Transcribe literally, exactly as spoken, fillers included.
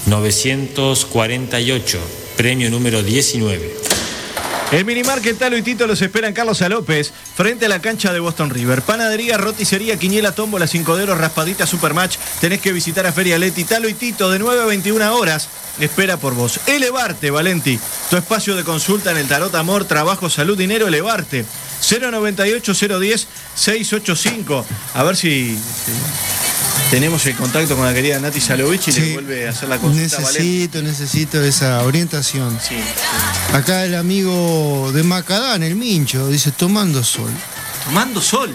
novecientos cuarenta y ocho, premio número diecinueve. El Minimarket Talo y Tito los esperan Carlos A. López, frente a la cancha de Boston River. Panadería, roticería, quiniela, tómbola, cinco dedos, raspadita, supermatch. Tenés que visitar a Feria Leti. Talo y Tito, de nueve a veintiuna horas, espera por vos. Elevarte, Valenti, tu espacio de consulta en el tarot, amor, trabajo, salud, dinero. Elevarte, cero noventa y ocho, cero diez, seiscientos ochenta y cinco. A ver si... si... tenemos el contacto con la querida Nati Salovich y sí, le vuelve a hacer la consulta. Necesito, Valenti. necesito esa orientación. Sí, sí. Acá el amigo de Macadán, el Mincho, dice tomando sol. ¿Tomando sol?